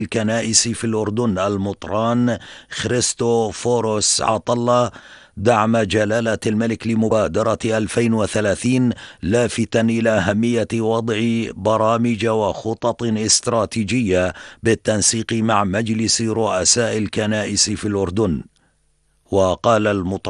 الكنائس في الأردن المطران خريستوفوروس عطلة دعم جلالة الملك لمبادرة 2030، لافتا إلى أهمية وضع برامج وخطط استراتيجية بالتنسيق مع مجلس رؤساء الكنائس في الأردن. وقال